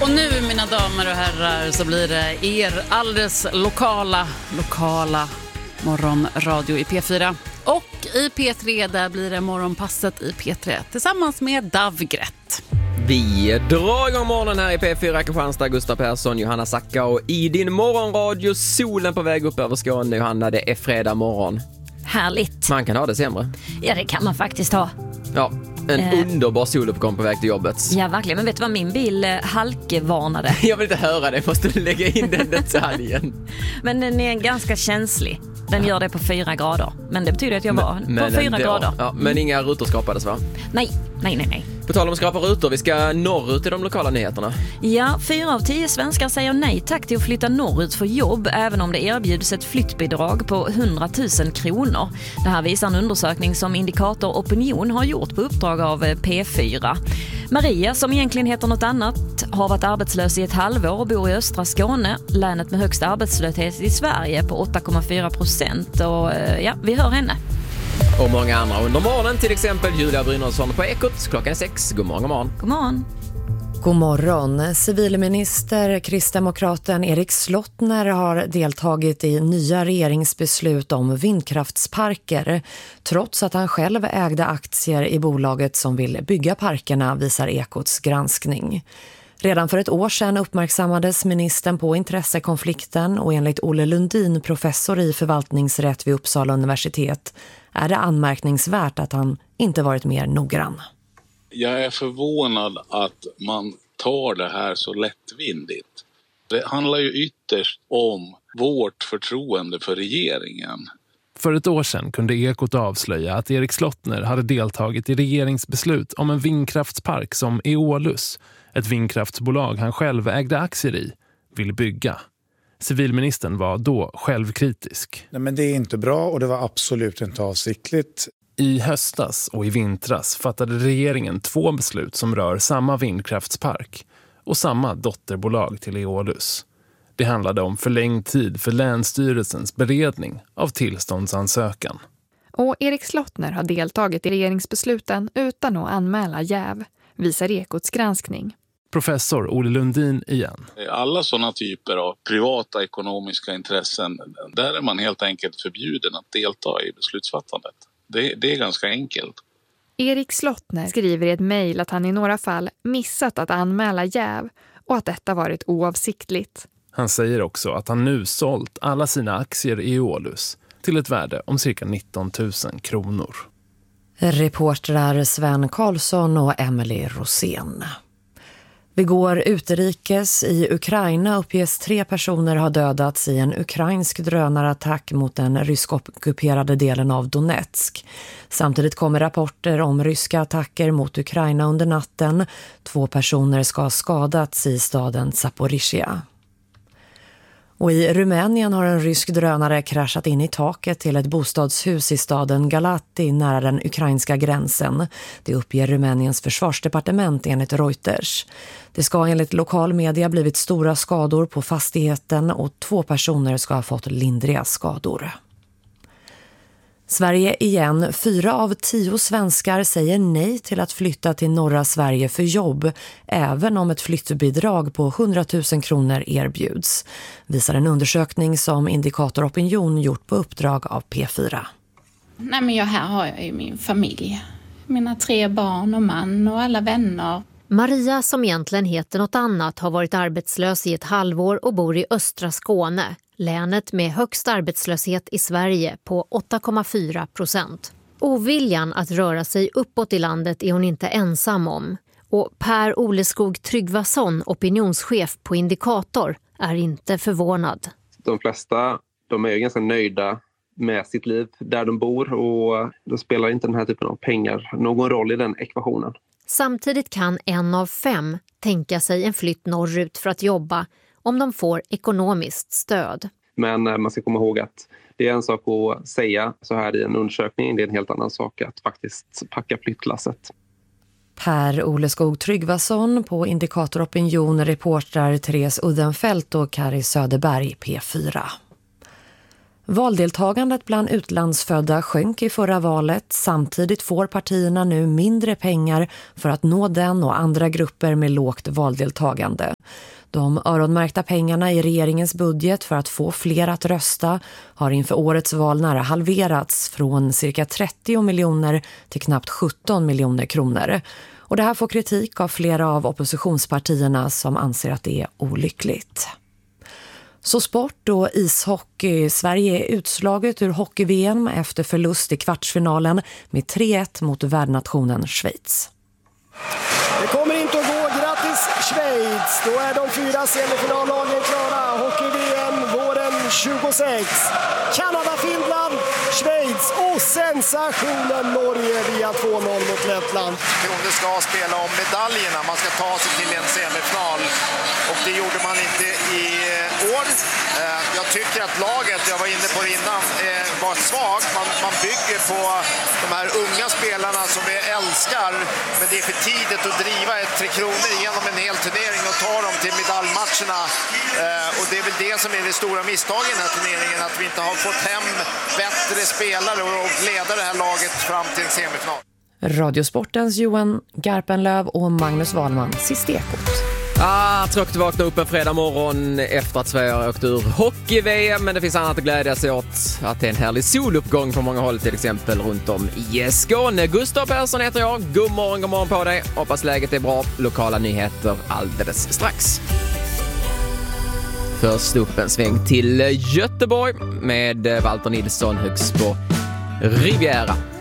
Och nu, mina damer och herrar, så blir det er alldeles lokala morgonradio i P4. Och i P3 där blir det morgonpasset i P3 tillsammans med Davgrätt. Vi drar igång morgonen här i P4, Kristianstad, Gustav Persson, Johanna Sacka och i din morgonradio, solen på väg upp över Skåne. Johanna, det är fredag morgon. Härligt. Man kan ha det sämre. Ja, det kan man faktiskt ha. Ja, en underbar soluppgång på väg till jobbet. Ja, verkligen. Men vet du vad, min bil halkvarnade. Jag vill inte höra det, måste du lägga in den detaljen. Men den är ganska känslig. Den gör det på 4 grader. Men det betyder att jag var på 4 grader. Ja, men inga rutor skapades, va? Nej. På tal om att skapa rutor, vi ska norrut i de lokala nyheterna. Ja, 4 av 10 svenskar säger nej tack till att flytta norrut för jobb, även om det erbjuds ett flyttbidrag på 100 000 kronor. Det här visar en undersökning som Indikator Opinion har gjort på uppdrag av P4. Maria, som egentligen heter något annat, har varit arbetslös i ett halvår och bor i östra Skåne, länet med högst arbetslöshet i Sverige på 8,4%. Och ja, vi hör henne. Och många andra under morgonen, till exempel Julia Brynolfsson på Ekot. Klockan är 6. God morgon. God morgon. God morgon. Civilminister kristdemokraten Erik Slottner har deltagit i nya regeringsbeslut om vindkraftsparker, trots att han själv ägde aktier i bolaget som vill bygga parkerna, visar Ekots granskning. Redan för ett år sedan uppmärksammades ministern på intressekonflikten och enligt Olle Lundin, professor i förvaltningsrätt vid Uppsala universitet, är det anmärkningsvärt att han inte varit mer noggrann. Jag är förvånad att man tar det här så lättvindigt. Det handlar ju ytterst om vårt förtroende för regeringen. För ett år sedan kunde Ekot avslöja att Erik Slottner hade deltagit i regeringsbeslut om en vindkraftspark som Eolus, ett vindkraftsbolag han själv ägde aktier i, vill bygga. Civilministern var då självkritisk. Nej, men det är inte bra och det var absolut inte avsiktligt. I höstas och i vintras fattade regeringen 2 beslut som rör samma vindkraftspark och samma dotterbolag till Eolus. Det handlade om förlängd tid för Länsstyrelsens beredning av tillståndsansökan. Och Erik Slottner har deltagit i regeringsbesluten utan att anmäla jäv, visar Ekots granskning. Professor Olle Lundin igen. Alla sådana typer av privata ekonomiska intressen, där är man helt enkelt förbjuden att delta i beslutsfattandet. Det är ganska enkelt. Erik Slottner skriver i ett mejl att han i några fall missat att anmäla jäv och att detta varit oavsiktligt. Han säger också att han nu sålt alla sina aktier i Eolus till ett värde om cirka 19 000 kronor. Reportrar Sven Karlsson och Emily Rosén. Vi går utrikes. I Ukraina uppges 3 personer ha dödats i en ukrainsk drönarattack mot den ryskockuperade delen av Donetsk. Samtidigt kommer rapporter om ryska attacker mot Ukraina under natten. 2 personer ska ha skadats i staden Zaporizjzja. Och i Rumänien har en rysk drönare kraschat in i taket till ett bostadshus i staden Galati nära den ukrainska gränsen. Det uppger Rumäniens försvarsdepartement enligt Reuters. Det ska enligt lokal media blivit stora skador på fastigheten och 2 personer ska ha fått lindriga skador. Sverige igen. 4 av 10 svenskar säger nej till att flytta till norra Sverige för jobb, även om ett flyttbidrag på 100 000 kronor erbjuds, visar en undersökning som Indikator Opinion gjort på uppdrag av P4. Nej, men här har jag ju min familj. Mina 3 barn och man och alla vänner. Maria, som egentligen heter något annat, har varit arbetslös i ett halvår och bor i östra Skåne. Länet med högst arbetslöshet i Sverige på 8,4%. Oviljan att röra sig uppåt i landet är hon inte ensam om. Och Per Oleskog Tryggvason, opinionschef på Indikator, är inte förvånad. De flesta de är ju ganska nöjda med sitt liv där de bor och då spelar inte den här typen av pengar någon roll i den ekvationen. Samtidigt kan 1 av 5 tänka sig en flytt norrut för att jobba om de får ekonomiskt stöd. Men man ska komma ihåg att det är en sak att säga så här i en undersökning. Det är en helt annan sak att faktiskt packa flyttlasset. Per Oleskog Tryggvason på Indikator Opinion, reportrar Therese Uddenfelt och Kari Söderberg P4. Valdeltagandet bland utlandsfödda sjönk i förra valet. Samtidigt får partierna nu mindre pengar för att nå den och andra grupper med lågt valdeltagande. De öronmärkta pengarna i regeringens budget för att få fler att rösta har inför årets val nära halverats från cirka 30 miljoner till knappt 17 miljoner kronor. Och det här får kritik av flera av oppositionspartierna som anser att det är olyckligt. Så sport och ishockey. Sverige är utslaget ur hockey-VM efter förlust i kvartsfinalen med 3-1 mot värdnationen Schweiz. Det kommer inte att gå. Grattis Schweiz! Då är de 4 semifinallagen klara. Hockey-VM våren 26. Kanada, Finland, Schweiz och sensationen Norge via 2-0 mot Lettland. Det ska spela om medaljerna. Man ska ta sig till en semifinal. Och det gjorde man inte i år. Jag tycker att laget, jag var inne på det innan, var svagt. Man bygger på de här unga spelarna som vi älskar. Men det är för tidigt att driva ett 3 kronor genom en hel turnering och ta dem till medaljmatcherna. Och det är väl det som är det stora misstaget i den här turneringen. Att vi inte har fått hem bättre spelare och leda det här laget fram till en semifinal. Radiosportens Johan Garpenlöv och Magnus Wahlman, sist Ekot. Tråkigt att vakna upp en fredag morgon efter att Sverige har åkt ur hockey-VM, men det finns annat att glädja sig åt. Att det är en härlig soluppgång på många håll, till exempel runt om i Skåne. Gustav Persson heter jag. God morgon på dig. Hoppas läget är bra. Lokala nyheter alldeles strax. Först upp en sväng till Göteborg med Walter Nilsson högst på Riviera.